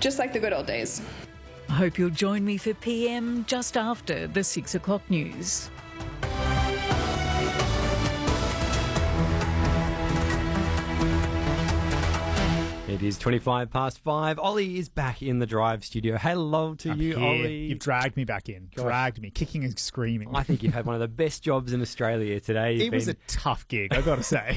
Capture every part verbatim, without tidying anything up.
just like the good old days. I hope you'll join me for P M just after the six o'clock news. It is twenty-five past five. Ollie is back in the Drive studio. Hello to I'm you, here. Ollie. You've dragged me back in. Gosh. Dragged me, kicking and screaming. I think you've had one of the best jobs in Australia today. You've It was a been tough gig, I've got to say.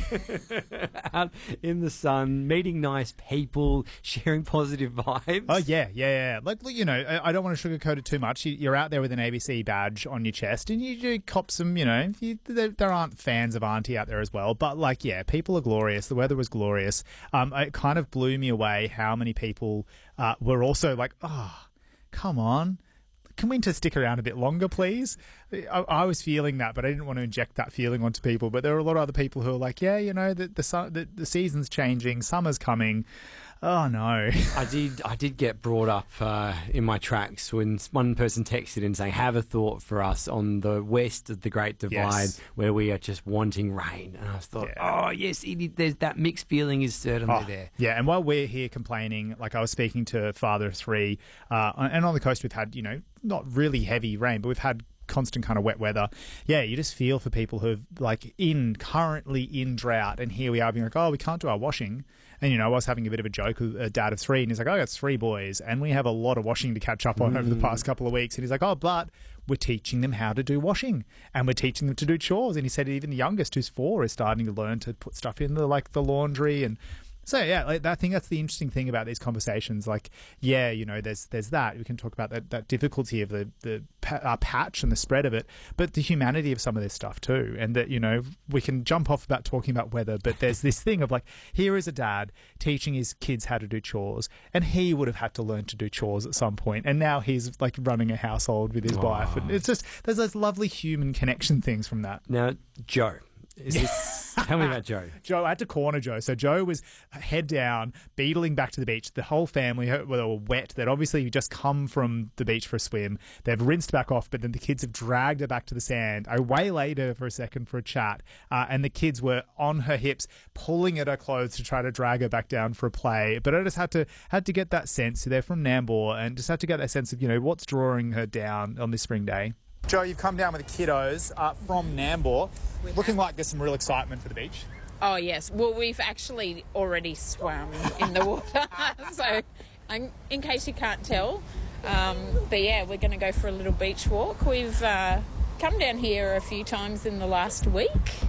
out in the sun, meeting nice people, sharing positive vibes. Oh, yeah, yeah, yeah. Like, look, you know, I I don't want to sugarcoat it too much. You- You're out there with an A B C badge on your chest, and you do cop some, you know, you, there, there aren't fans of Auntie out there as well. But, like, yeah, people are glorious. The weather was glorious. Um, it kind of blew me away how many people uh, were also like, oh, come on. Can winter stick around a bit longer, please? I, I was feeling that, but I didn't want to inject that feeling onto people. But there were a lot of other people who were like, yeah, you know, the the, su- the, the season's changing, summer's coming. Oh, no. I did. I did get brought up uh, in my tracks when one person texted in saying, "Have a thought for us on the west of the Great Divide, Yes. where we are just wanting rain." And I thought, Yeah. "Oh yes, it, there's that mixed feeling is certainly Oh, there." yeah, and while we're here complaining, like I was speaking to Father of Three, uh, and on the coast we've had, you know, not really heavy rain, but we've had constant kind of wet weather. Yeah, you just feel for people who have like in currently in drought, and here we are being like, oh, we can't do our washing. And you know, I was having a bit of a joke with a dad of three, and he's like, oh, I got three boys, and we have a lot of washing to catch up on over the past couple of weeks. And he's like, oh, but we're teaching them how to do washing, and we're teaching them to do chores. And he said even the youngest, who's four, is starting to learn to put stuff in the like the laundry. And so yeah, like, I think that's the interesting thing about these conversations. Like, yeah, you know, there's there's that we can talk about that, that difficulty of the the pa- uh, patch and the spread of it, but the humanity of some of this stuff too. And that, you know, we can jump off about talking about weather, but there's this thing of like, here is a dad teaching his kids how to do chores, and he would have had to learn to do chores at some point, and now he's like running a household with his wife, and it's just there's those lovely human connection things from that. Now, Joe, is this? Tell me about Joe. Joe, I had to corner Joe. So Joe was head down, beetling back to the beach. The whole family were were wet. They'd obviously just come from the beach for a swim. They've rinsed back off, but then the kids have dragged her back to the sand. I waylaid her for a second for a chat, uh, and the kids were on her hips, pulling at her clothes to try to drag her back down for a play. But I just had to had to get that sense. They're from Nambour, and just had to get that sense of, you know, what's drawing her down on this spring day. Joe, you've come down with the kiddos uh, from Nambour, looking like there's some real excitement for the beach. Oh, yes. Well, we've actually already swum in the water. So, um, in case you can't tell. Um, but, yeah, we're going to go for a little beach walk. We've uh, come down here a few times in the last week.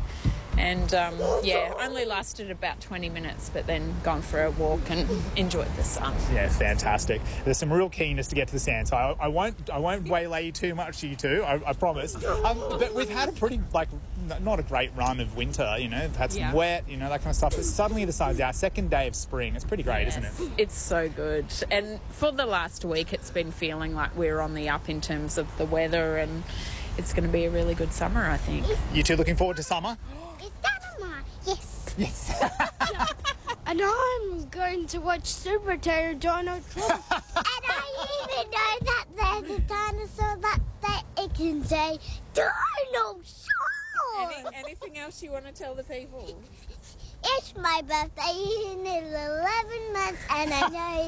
And, um, yeah, only lasted about twenty minutes, but then gone for a walk and enjoyed the sun. Yeah, fantastic. There's some real keenness to get to the sand, so I, I won't I won't waylay you too much, you two, I, I promise. Um, but we've had a pretty, like, n- not a great run of winter, you know. We've had some Yeah. wet, you know, that kind of stuff. But suddenly the sun's out. Second day of spring. It's pretty great, isn't it? It's so good. And for the last week, it's been feeling like we're on the up in terms of the weather, and it's going to be a really good summer, I think. You two looking forward to summer? Is that a mark? Yes. Yes. And I'm going to watch Super Terror Donald Trump. And I even know that there's a dinosaur that, that it can say dinosaur. Any, anything else you want to tell the people? It's my birthday in eleven months, and I know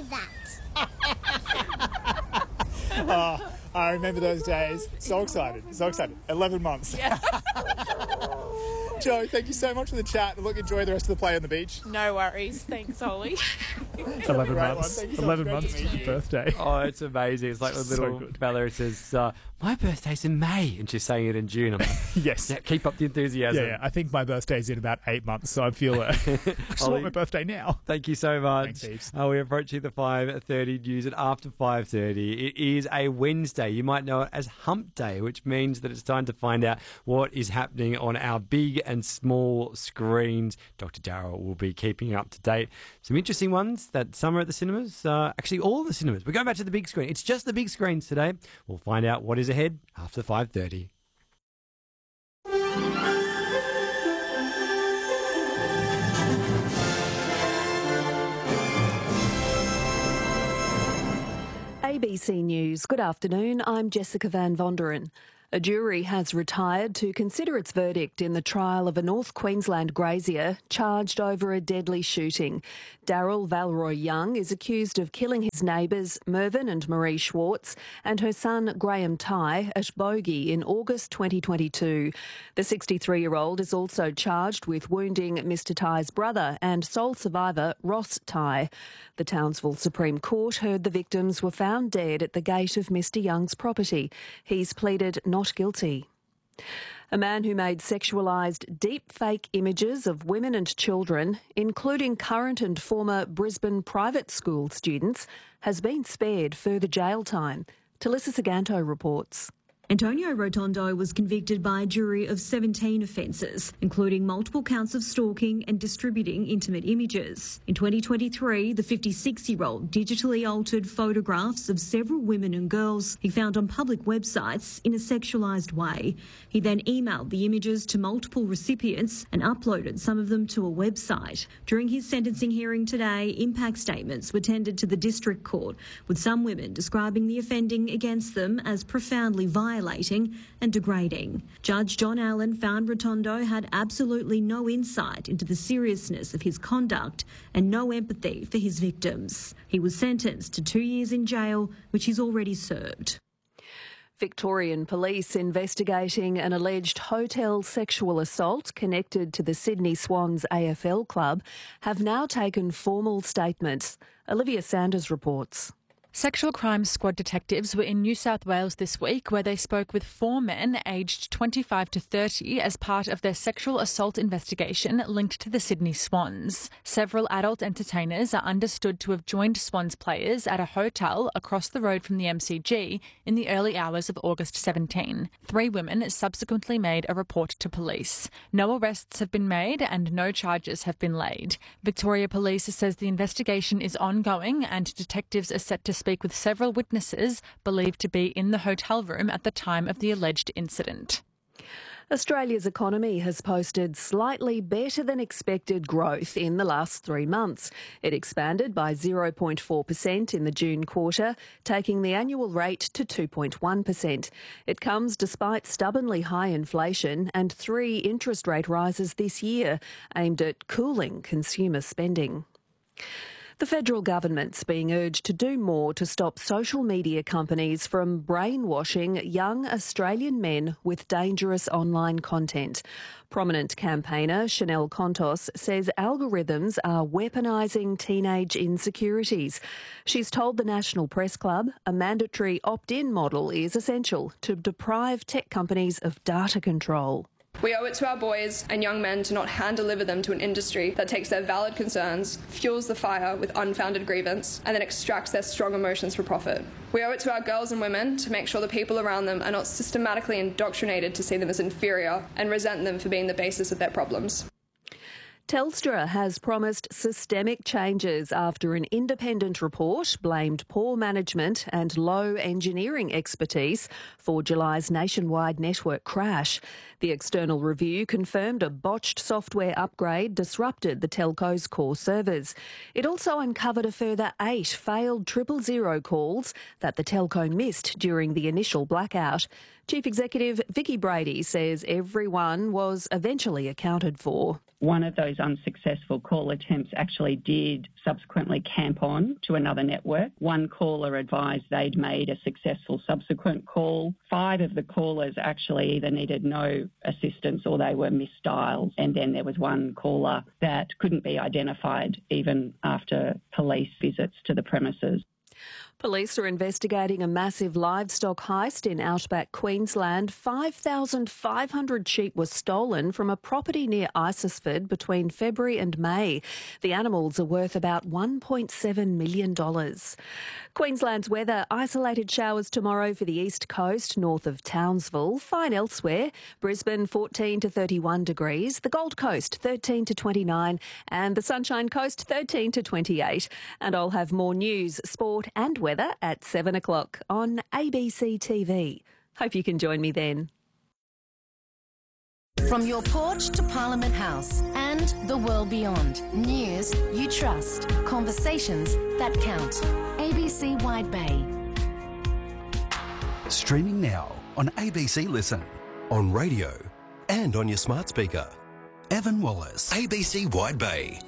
that. Oh, I remember those days. So excited. So excited. eleven months. Yeah. Joe, thank you so much for the chat. Look, enjoy the rest of the play on the beach. No worries. Thanks, Ollie. eleven Great months. one. Thank you so eleven much. months Great to to your birthday. Oh, it's amazing. It's like the So little good. fella who says, uh, my birthday's in May, and she's saying it in June. I'm like, Yes. yeah, keep up the enthusiasm. Yeah, yeah. I think my birthday's in about eight months, so I feel uh, I just Ollie- want my birthday now. Thank you so much. Thanks, heaps. Uh, we're approaching the five thirty news, and after five thirty, it is a Wednesday. You might know it as Hump Day, which means that it's time to find out what is happening on our big and small screens. Doctor Darryl will be keeping up to date. Some interesting ones that some are at the cinemas, uh, actually all the cinemas. We're going back to the big screen. It's just the big screens today. We'll find out what is ahead after five thirty. A B C News. Good afternoon. I'm Jessica Van Vonderen. A jury has retired to consider its verdict in the trial of a North Queensland grazier charged over a deadly shooting. Daryl Valroy Young is accused of killing his neighbours Mervyn and Marie Schwartz and her son Graham Tighe at Bogey in August twenty twenty-two. The sixty-three-year-old is also charged with wounding Mister Tighe's brother and sole survivor Ross Tighe. The Townsville Supreme Court heard the victims were found dead at the gate of Mister Young's property. He's pleaded not guilty. A man who made sexualised deep-fake images of women and children, including current and former Brisbane private school students, has been spared further jail time. Talissa Saganto reports. Antonio Rotondo was convicted by a jury of seventeen offences, including multiple counts of stalking and distributing intimate images. In twenty twenty-three, the fifty-six-year-old digitally altered photographs of several women and girls he found on public websites in a sexualised way. He then emailed the images to multiple recipients and uploaded some of them to a website. During his sentencing hearing today, impact statements were tendered to the district court, with some women describing the offending against them as profoundly violent. Violating and degrading. Judge John Allen found Rotondo had absolutely no insight into the seriousness of his conduct and no empathy for his victims. He was sentenced to two years in jail, which he's already served. Victorian police investigating an alleged hotel sexual assault connected to the Sydney Swans A F L club have now taken formal statements. Olivia Sanders reports. Sexual Crimes Squad detectives were in New South Wales this week, where they spoke with four men aged twenty-five to thirty as part of their sexual assault investigation linked to the Sydney Swans. Several adult entertainers are understood to have joined Swans players at a hotel across the road from the M C G in the early hours of August seventeenth. Three women subsequently made a report to police. No arrests have been made and no charges have been laid. Victoria Police says the investigation is ongoing and detectives are set to speak with several witnesses believed to be in the hotel room at the time of the alleged incident. Australia's economy has posted slightly better than expected growth in the last three months. It expanded by zero point four percent in the June quarter, taking the annual rate to two point one percent. It comes despite stubbornly high inflation and three interest rate rises this year, aimed at cooling consumer spending. The federal government's being urged to do more to stop social media companies from brainwashing young Australian men with dangerous online content. Prominent campaigner Chanel Contos says algorithms are weaponising teenage insecurities. She's told the National Press Club a mandatory opt-in model is essential to deprive tech companies of data control. We owe it to our boys and young men to not hand-deliver them to an industry that takes their valid concerns, fuels the fire with unfounded grievance, and then extracts their strong emotions for profit. We owe it to our girls and women to make sure the people around them are not systematically indoctrinated to see them as inferior and resent them for being the basis of their problems. Telstra has promised systemic changes after an independent report blamed poor management and low engineering expertise for July's nationwide network crash. The external review confirmed a botched software upgrade disrupted the telco's core servers. It also uncovered a further eight failed triple zero calls that the telco missed during the initial blackout. Chief Executive Vicky Brady says everyone was eventually accounted for. One of those unsuccessful call attempts actually did subsequently camp on to another network. One caller advised they'd made a successful subsequent call. Five of the callers actually either needed no assistance or they were misdialed. And then there was one caller that couldn't be identified even after police visits to the premises. Police are investigating a massive livestock heist in outback Queensland. five thousand five hundred sheep were stolen from a property near Isisford between February and May. The animals are worth about one point seven million dollars. Queensland's weather: isolated showers tomorrow for the east coast, north of Townsville. Fine elsewhere. Brisbane fourteen to thirty-one degrees, the Gold Coast thirteen to twenty-nine, and the Sunshine Coast thirteen to twenty-eight. And I'll have more news, sport and weather at seven o'clock on A B C T V. Hope you can join me then. From your porch to Parliament House and the world beyond. News you trust. Conversations that count. A B C Wide Bay. Streaming now on A B C Listen, on radio and on your smart speaker. Evan Wallace, A B C Wide Bay.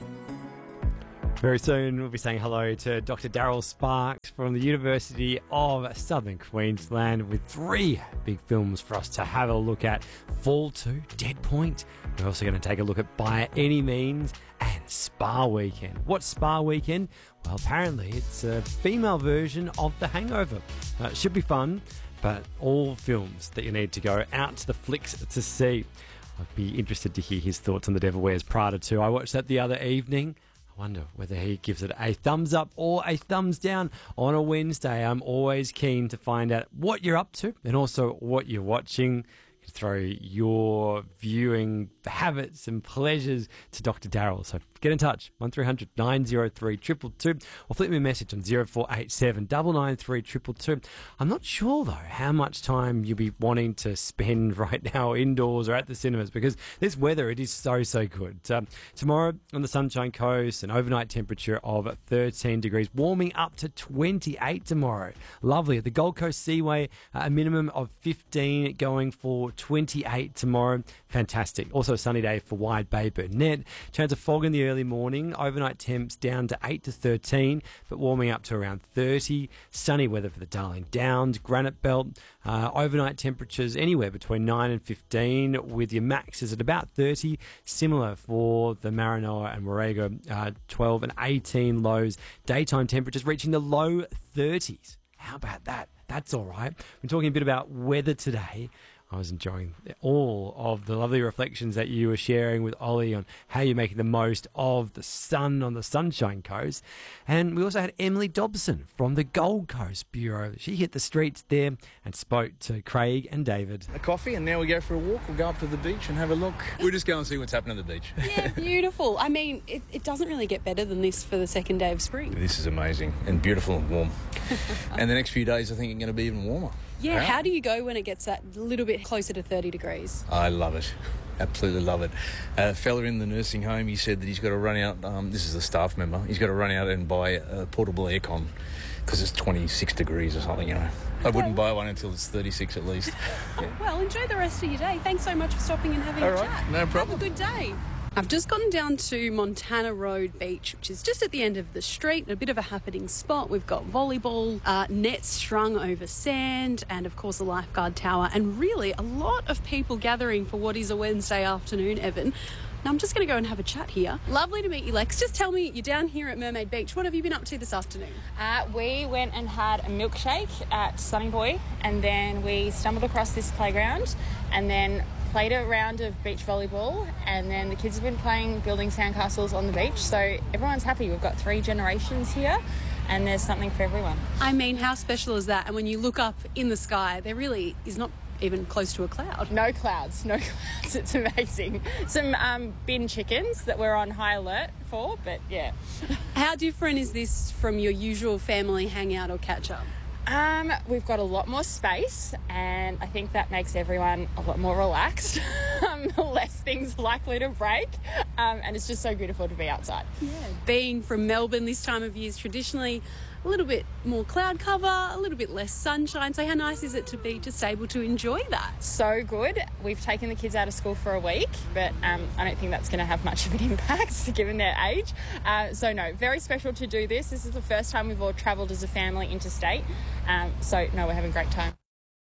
Very soon we'll be saying hello to Doctor Daryl Sparks from the University of Southern Queensland with three big films for us to have a look at. Fall two, Dead Point. We're also going to take a look at By Any Means and Spa Weekend. What's Spa Weekend? Well, apparently it's a female version of The Hangover. Uh, it should be fun, but all films that you need to go out to the flicks to see. I'd be interested to hear his thoughts on The Devil Wears Prada too. I watched that the other evening. Wonder whether he gives it a thumbs up or a thumbs down on a Wednesday. I'm always keen to find out what you're up to and also what you're watching. You can throw your viewing habits and pleasures to Doctor Daryl. So get in touch, one three hundred nine oh three two two two, or flip me a message on zero four eight seven nine nine three two two two. I'm not sure, though, how much time you'll be wanting to spend right now indoors or at the cinemas, because this weather, it is so, so good. Um, tomorrow on the Sunshine Coast, an overnight temperature of thirteen degrees, warming up to twenty-eight tomorrow. Lovely. At the Gold Coast Seaway, uh, a minimum of fifteen, going for twenty-eight tomorrow. Fantastic. Also a sunny day for Wide Bay, Burnett. Chance of fog in the early morning. Overnight temps down to eight to thirteen, but warming up to around thirty. Sunny weather for the Darling Downs, Granite Belt. Uh, overnight temperatures anywhere between nine and fifteen, with your maxes at about thirty. Similar for the Maranoa and Warrego, uh, twelve and eighteen lows. Daytime temperatures reaching the low thirties. How about that? That's all right. We're talking a bit about weather today. I was enjoying all of the lovely reflections that you were sharing with Ollie on how you're making the most of the sun on the Sunshine Coast. And we also had Emily Dobson from the Gold Coast Bureau. She hit the streets there and spoke to Craig and David. A coffee, and now we go for a walk. We'll go up to the beach and have a look. We'll just go and see what's happening at the beach. Yeah, beautiful. I mean, it, it doesn't really get better than this for the second day of spring. This is amazing and beautiful and warm. And the next few days I think are going to be even warmer. Yeah, Wow. How do you go when it gets that little bit closer to thirty degrees? I love it. Absolutely love it. A fella in the nursing home, he said that he's got to run out, um, this is a staff member, he's got to run out and buy a portable aircon because it's twenty-six degrees or something, you know. I wouldn't buy one until it's thirty-six at least. Yeah. Well, enjoy the rest of your day. Thanks so much for stopping and having All a right, chat. no problem. Have a good day. I've just gotten down to Montana Road Beach, which is just at the end of the street, a bit of a happening spot. We've got volleyball, uh, nets strung over sand, and of course a lifeguard tower, and really a lot of people gathering for what is a Wednesday afternoon, Evan. Now I'm just going to go and have a chat here. Lovely to meet you, Lex. Just tell me, you're down here at Mermaid Beach. What have you been up to this afternoon? Uh, we went and had a milkshake at Sunny Boy, and then we stumbled across this playground, and then played a round of beach volleyball, and then the kids have been playing building sandcastles on the beach, so everyone's happy. We've got three generations here and there's something for everyone. I mean, how special is that? And when you look up in the sky, there really is not even close to a cloud. No clouds, no clouds. It's amazing. Some um, bin chickens that we're on high alert for, but yeah. How different is this from your usual family hangout or catch-up? Um, we've got a lot more space, and I think that makes everyone a lot more relaxed. um, less things likely to break, um, and it's just so beautiful to be outside. Yeah, being from Melbourne this time of year is traditionally a little bit more cloud cover, a little bit less sunshine. So how nice is it to be just able to enjoy that? So good. We've taken the kids out of school for a week, but um, I don't think that's going to have much of an impact given their age. Uh, so no, very special to do this. This is the first time we've all travelled as a family interstate. Um, so no, we're having a great time.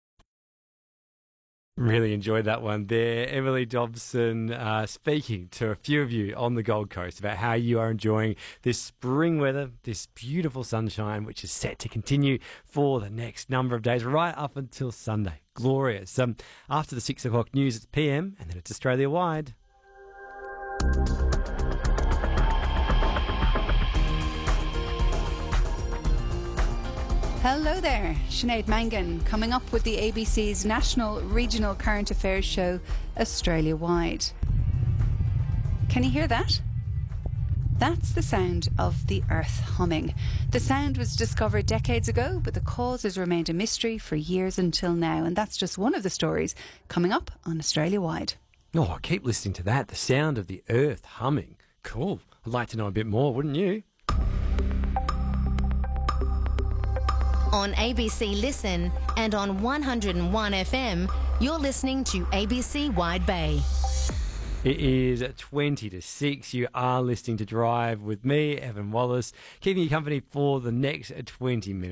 Really enjoyed that one there. Emily Dobson uh, speaking to a few of you on the Gold Coast about how you are enjoying this spring weather, this beautiful sunshine, which is set to continue for the next number of days, right up until Sunday. Glorious. Um, after the six o'clock news, it's P M, and then it's Australia-wide. Hello there, Sinead Mangan, coming up with the A B C's national regional current affairs show, Australia-wide. Can you hear that? That's the sound of the earth humming. The sound was discovered decades ago, but the cause has remained a mystery for years until now, and that's just one of the stories coming up on Australia-wide. Oh, keep listening to that, the sound of the earth humming. Cool. I'd like to know a bit more, wouldn't you? On A B C Listen and on one oh one F M, you're listening to A B C Wide Bay. It is twenty to six. You are listening to Drive with me, Evan Wallace, keeping you company for the next twenty minutes.